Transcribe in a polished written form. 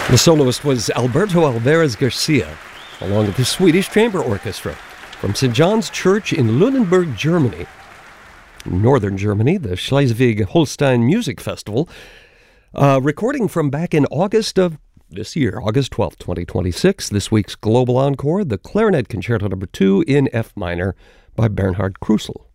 The soloist was Alberto Alvarez Garcia, along with the Swedish Chamber Orchestra from St. John's Church in Lunenburg, Germany. In northern Germany, the Schleswig-Holstein Music Festival, recording from back in August of this year, August 12th, 2026, this week's Global Encore, the Clarinet Concerto No. 2 in F minor by Bernhard Krusel.